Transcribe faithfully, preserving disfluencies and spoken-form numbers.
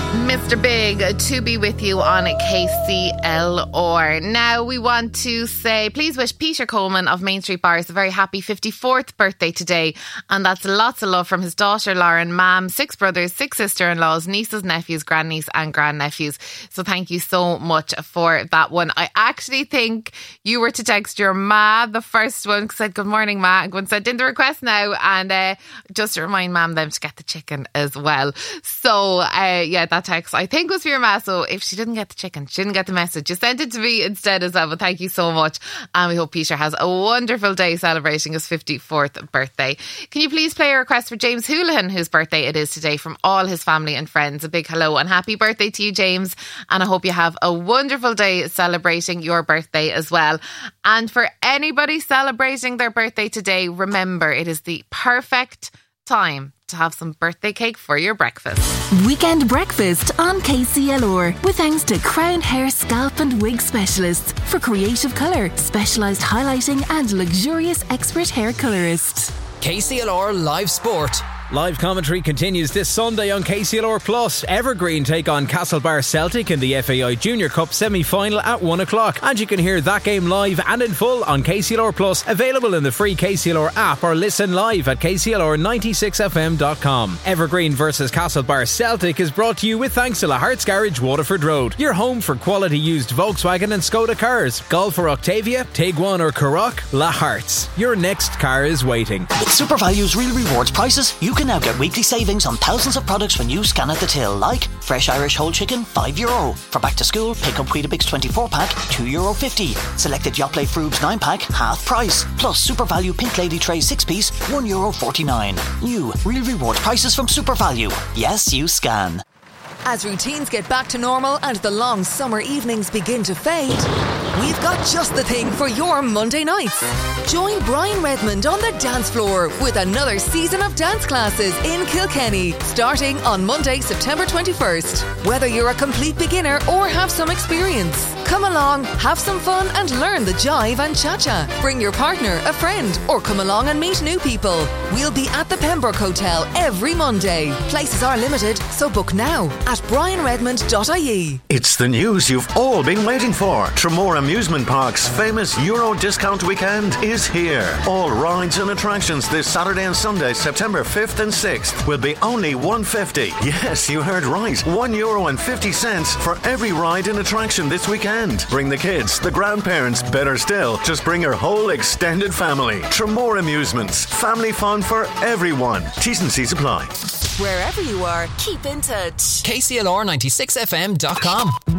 Mister Big, to be with you on K C L R. Now we want to say, please wish Peter Coleman of Main Street Bars a very happy fifty-fourth birthday today. And that's lots of love from his daughter Lauren, mam, six brothers, six sister-in-laws, nieces, nephews, grandniece and grandnephews. So thank you so much for that one. I actually think you were to text your ma, the first one, because said, good morning, ma. I'm going to send in the request now. And uh, just to remind mam them to get the chicken as well. So uh, yeah, that text I think was for your ma, so if she didn't get the chicken, she didn't get the message, just send it to me instead as well. But thank you so much, and we hope Peter has a wonderful day celebrating his fifty-fourth birthday. Can you please play a request for James Houlihan, whose birthday it is today, from all his family and friends? A big hello and happy birthday to you, James, and I hope you have a wonderful day celebrating your birthday as well. And for anybody celebrating their birthday today, remember, it is the perfect time to have some birthday cake for your breakfast. Weekend breakfast on K C L R with thanks to Crown Hair Scalp and Wig Specialists for creative colour, specialised highlighting and luxurious expert hair colourist. K C L R Live Sport. Live commentary continues this Sunday on K C L R Plus. Evergreen take on Castlebar Celtic in the F A I Junior Cup semi-final at one o'clock. And you can hear that game live and in full on K C L R Plus, available in the free K C L R app, or listen live at K C L R ninety-six F M dot com. Evergreen versus Castlebar Celtic is brought to you with thanks to Lahart's Garage, Waterford Road, your home for quality used Volkswagen and Skoda cars. Golf or Octavia, Tiguan or Karoq, Lahart's. Your next car is waiting. With SuperValue's real rewards prices, you can now get weekly savings on thousands of products when you scan at the till, like fresh Irish whole chicken, five euro. For back to school, pick up Weetabix twenty-four pack, two euro fifty. Selected Yoplait Froobs nine pack, half price. Plus Super Value Pink Lady Tray six piece, one euro forty-nine. New real rewards prices from SuperValu. Yes, you scan. As routines get back to normal and the long summer evenings begin to fade, we've got just the thing for your Monday nights. Join Brian Redmond on the dance floor with another season of dance classes in Kilkenny, starting on Monday, September twenty-first. Whether you're a complete beginner or have some experience, come along, have some fun and learn the jive and cha-cha. Bring your partner, a friend, or come along and meet new people. We'll be at the Pembroke Hotel every Monday. Places are limited, so book now at brian redmond dot I E. It's the news you've all been waiting for. Tramore Amusement Park's famous Euro discount weekend is here. All rides and attractions this Saturday and Sunday, September fifth and sixth, will be only one fifty. Yes, you heard right. one euro and fifty cents for every ride and attraction this weekend. Bring the kids, the grandparents, better still, just bring your whole extended family. Tramore Amusements. Family fun for everyone. T's and C's apply. Wherever you are, keep in touch. K C L R ninety-six F M dot com.